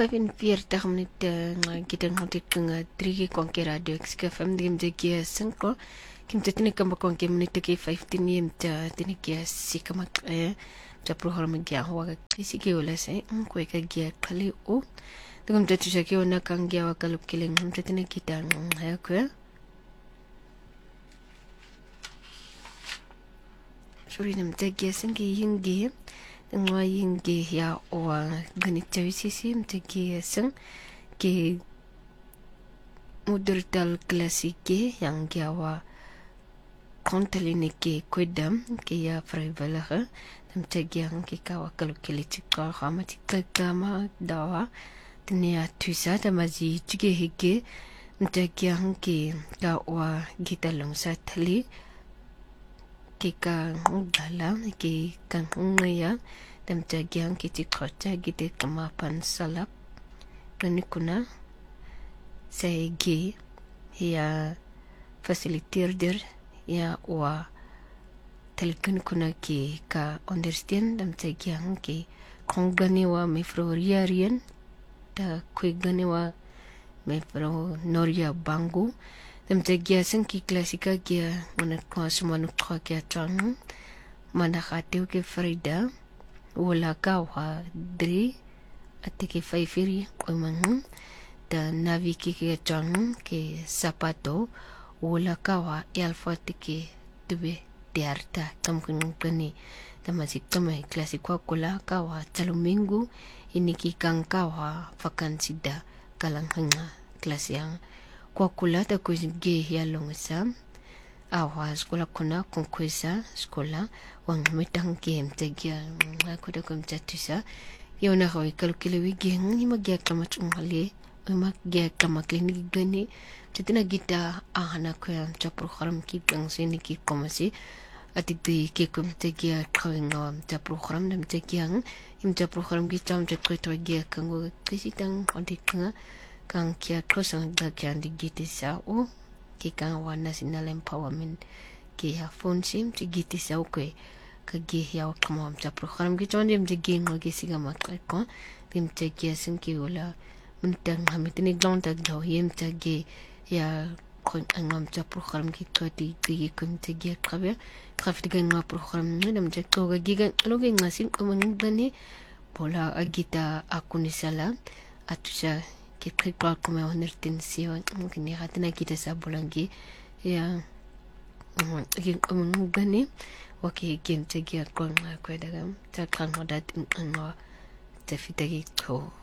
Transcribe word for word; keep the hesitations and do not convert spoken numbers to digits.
vyfenveertig minute kita ngotit kung drie konke radio X F M dim de kia cinco kim tetene kamba konke minute ke fifteen yem ta tene kia sikama eh ta program kia wa kisi ke wala se ko ka kia kali o tum tetu se ke ona kangia wa kalup kileng tetene kita ha ko sorry nem te kia singi yingi ngwa yingi ya o ganit tawisi sim te kia sing ke modern klasike yang kia wa konteline ke kwedam ke ya vrijwilliger dan te kia ke kawa kalukeli tika kama tika kama dawa tenia tuisa tamazi tige hike te kia ke ka wa gita longsa tali ke ka ngala ke kan ngaya dem tagiang kiti kota gite kamapan salap gani kuna say ge ya faciliteerder ya wa telkun kuna ki ka understand dem tagiang ki kongani wa mefroriarian ta kuigani wa mefro noria bangu dem tagia sen ki klasika kia mana kwa sumanu kwa kia tang mana khateu ke Frida wala kawa dri atike faifiri omang da navi ki ke tang ke sapato wala kawa alfa tike tube diarta kam kun kani tamasik tamai klasiko kula kawa talumingu ini ki kang kawa vakansida kalang hanga klas yang kwa kula ta kuzinge ya longsa awa sekolah kuna konkuisa sekolah wang metang game tegia aku dah kum catusa yona hoi kalau kilewi geng ni magia klamat unghale magia klamat klinik gani tetina gita ahana ko yang capro kharam ki gang sini ki komasi ati de ki kum tegia kawinga capro kharam dam tegiang im capro kharam ki tam cetko tegia kango kisitang odikanga kang kia kosong bagian di gitisa o ki kang wa national empowerment ki ya phone sim ti gitisa o ke ka gi ya o kamo am cha program ki chon dim de ging o gi siga mat ko dim te ki sin ki ola mun tang ham tini glong ta do yem ta gi ya ko angam cha program ki to ti gi kun te gi trabe trafik ga ngam program ni dam je ko gi ga lo gi ngasin ko mun bani bola agita akuni sala atusa que prepara como una tensión que ni hatna kita sabulangi ya que como un gani o que quien te guía con la cuerda ta kan hodat no te fitagi to